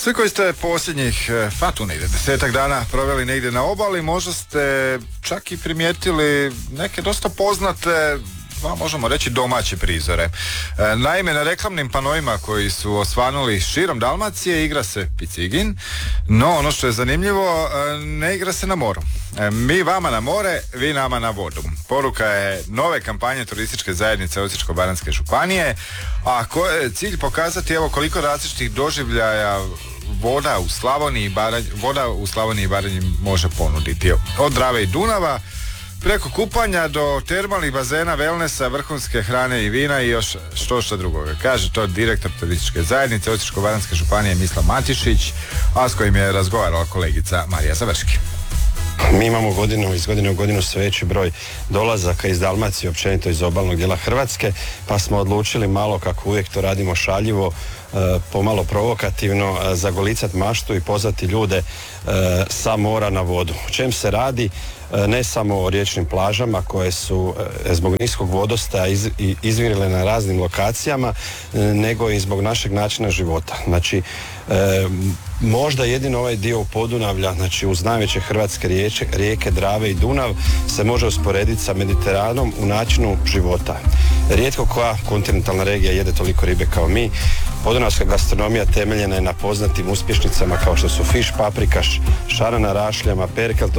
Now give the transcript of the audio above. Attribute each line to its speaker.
Speaker 1: Svi koji ste posljednjih negdje 10 dana proveli negdje na obali, možda ste čak i primijetili neke dosta poznate, možemo reći, domaće prizore. Naime, na reklamnim panoima koji su osvanuli širom Dalmacije igra se picigin, no ono što je zanimljivo, ne igra se na moru. Mi vama na more, vi nama na vodu. Poruka je nove kampanje turističke zajednice Osječko-baranjske županije, a koje je cilj pokazati evo koliko različitih doživljaja voda u Slavoniji i Baranji može ponuditi. Od Drave i Dunava preko kupanja do termalnih bazena, wellnessa, vrhunske hrane i vina i još što drugoga. Kaže to direktor turističke zajednice Osječko-baranjske županije Mislav Matišić, a s kojim je razgovarala kolegica Marija Završki.
Speaker 2: Mi imamo iz godine u godinu sve veći broj dolazaka iz Dalmacije, općenito iz obalnog dijela Hrvatske, pa smo odlučili malo, kako uvijek to radimo šaljivo, pomalo provokativno, zagolicati maštu i pozvati ljude sa mora na vodu. O čem se radi? Ne samo o riječnim plažama koje su zbog niskog vodostaja izvirile na raznim lokacijama, nego i zbog našeg načina života. Znači, možda jedino ovaj dio Podunavlja, znači uz najveće hrvatske rijeke Drave i Dunav, se može usporediti sa Mediteranom u načinu života. Rijetko koja kontinentalna regija jede toliko ribe kao mi. Podunavska gastronomija temeljena je na poznatim uspješnicama kao što su fiš paprikaš, šarana rašljama, perkel